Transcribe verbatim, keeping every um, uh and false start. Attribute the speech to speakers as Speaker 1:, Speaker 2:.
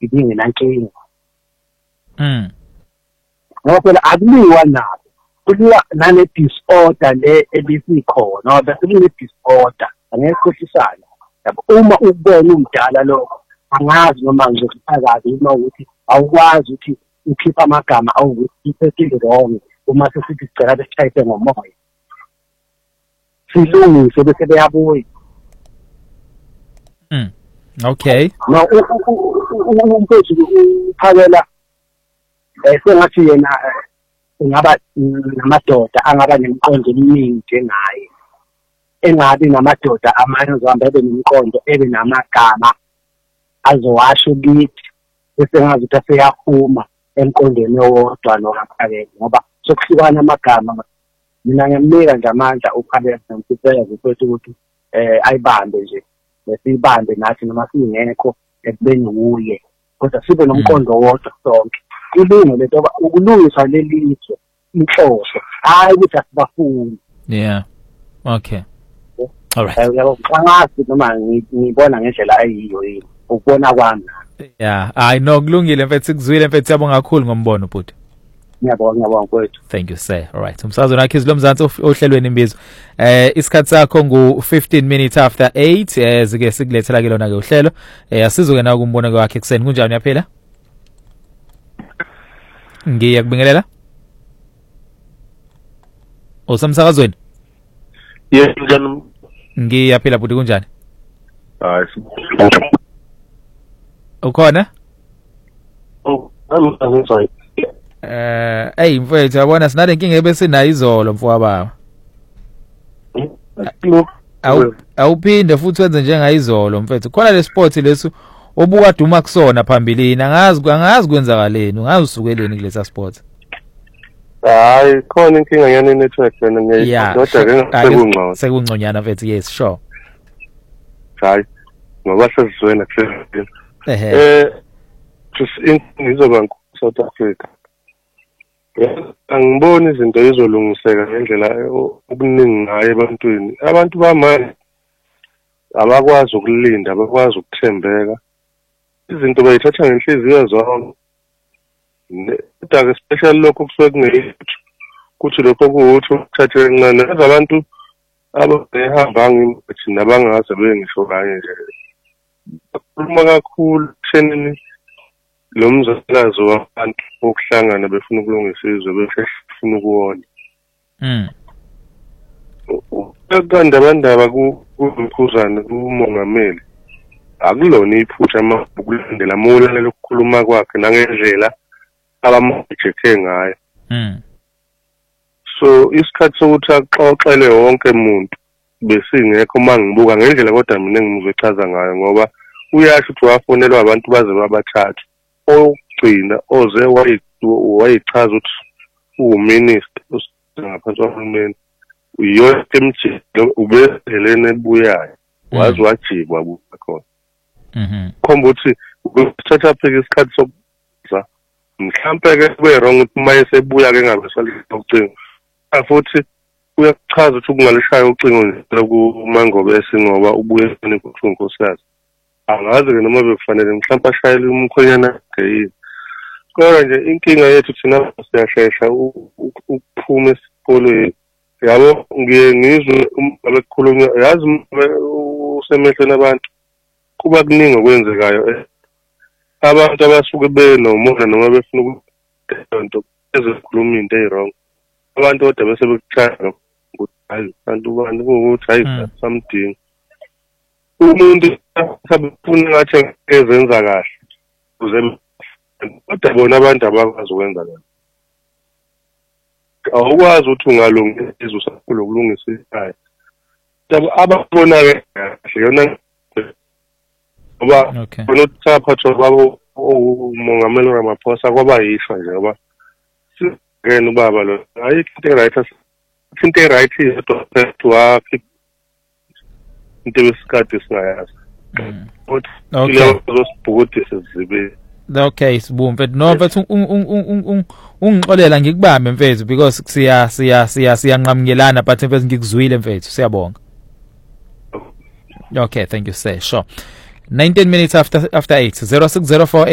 Speaker 1: ibingenankinga.
Speaker 2: Mm.
Speaker 1: Ngoba phela akuliwa nabo. Kuliwa nane disorder le ebisikhona, ngoba sekune disorder, angeke kushisana. Yabo uma ukubona umdala lokho, angazi noma ngizokuphakaza uma ukuthi awukwazi ukuthi ukhipha amagama awukuthi iphethile wrong uma sesithi sicela besishayise ngomoya. Silungise bese beyabuya.
Speaker 2: Mm. Okay.
Speaker 1: No umfethu uphakela eh sengathi yena ngaba namadoda angaba nemiqondo eminingi njengaye. Engabi namadoda amanye ozohamba ebe nemiqondo ebe namagama azowasho kithi bese ngazi ukuthi aseyaphuma emqondweni owodwa nokaphakela ngoba sokuhlukana amagama. Mina ngiyamnika nje amandla uphakela ngempela ukuthi ukuthi eh ayibambe nje lesibambe nathi noma singekho ekubeni uye kodwa sibe nomqondo wodwa sonke. Ilungu lento ngoba ukulungisa lelizwe inhloso hayi ukuthi asibafuni.
Speaker 2: Yeah. Okay. All right.
Speaker 1: Yabo ngiqangazi noma ngibona ngendlela ayiyo yini ukubona kwami.
Speaker 2: Yeah, I know kulungile mfethu sikuzwile mfethu siyabonga kakhulu ngombono bhuti.
Speaker 1: Ngiyabonga ngiyabonga mfethu.
Speaker 2: Thank you sir. All right. Umsakazo nakhe izilomzansi ohlelweni imbizo. Eh isikhathi sakho ngu fifteen minutes after eight eh zike sikulethela ke lona ke uhlelo. Eh asizuke na kumbono kwakhe ekseni kunjani yaphela? Ngiyakubingelela. Osamsakazweni?
Speaker 3: Yes, njani?
Speaker 2: Ngiyaphila bhuti kunjani?
Speaker 3: Hayi.
Speaker 2: Ukhona?
Speaker 3: Oh, I'm sorry.
Speaker 2: Eh, hey mfethu yabona sinale inkinga ebesinayo izolo mfowabo baba. Awu awuphinde futhi wenze njengayizolo mfethu. Khona le sport lesu obuka duma kusona phambilini angazi angazi kwenzakaleni ungazi usukeleni kulesa sport.
Speaker 3: Hayi khona inkinga yana network yena ngiyayidwa ke sekungcono.
Speaker 2: Sekungconyana mfethu yes sure.
Speaker 3: Hayi ngoba sesizwena kuseni.
Speaker 2: Ehe.
Speaker 3: Eh just ngizoba South Africa. Angiboni izinto ezolungiseka ngendlela okuningi ngayo ebantwini. Abantu bamanje abakwazi ukulinda, abakwazi ukuthembeka. Izinto bayithatha ngenhliziyo zonke. Kodwa especially lokho kusuke kungeyithu. Kuthi lokho kuwuthi ukuthathe kancane. Abantu abahamba ngithi nabangaze bengisho kanye nje. Uma kakhulu thenini lo mzalazo wabantu okuhlangana befuna ukulungisa izwe befuna ukuwona.
Speaker 2: Mm.
Speaker 3: Ukanda bandaba kumkhuzana kumongameli. Akulona iphutha ama ukulandela amulalela ukukhuluma kwakhe nangendlela abamjeke ngayo.
Speaker 2: Mm.
Speaker 3: So isikhathi sokuthi axoxele wonke umuntu besingekho mangibuka ngendlela kodwa mina ngimzochaza ngayo ngoba uyasho ukuthi wafonelwa abantu baze babathathu. Ogcina oze wayichaza ukuthi uminister ngaphansi kwahulumeni uyona emjilo ubelene ebuyayo wazi wajibwa buka khona.
Speaker 2: Mhm.
Speaker 3: Khomba ukuthi ukuthatha pheke isikhathi sokuza mhlambe ke kube wrong ukuthi maye sebuya ke ngabe salicingo. Futhi uyachaza ukuthi kungalishaya ucingo nje kumangobese ngoba ubuye nenkosikazi. Angazi ke noma bekufanele mhlawumbe ashayele umkhonyana ngeyini. Kodwa nje inkinga yethu thina siyashesha ukuphuma esikolweni. Yabo ngiye ngizwe uma bekhulunywa yazi usemehlweni abantu kuba kuningi okwenzekayo. Abantu abasuke benomona noma befuna ukuthi ezikhuluma into eyirong. Abantu kodwa bese bekuchaya ukuthi hayi abantu bantu ukuthi hayi something. Umuntu sabufuna ngathi ezenza kahle uze kodwa bona abantu abakwazi ukwenza lokho. Awukwazi ukuthi ungalungisa usakhulu ukulungisa ikhaya. Ababona ke kahle yona ngoba bona uthaphatho babo umongameli Ramaphosa kwaba yishwa nje ngoba ngene ubaba lo ayikho into right into right yedwa wakhe into besikade singayazi. Okay. Uzosibhukude sizibe.
Speaker 2: Okay sibu mfethu no mfethu ungixolela ngikubambe mfethu because siya siya siya siyanqamukelana but mfethu ngikuzwile mfethu siyabonga. Okay thank you sir sure. nineteen minutes after after eight zero six zero four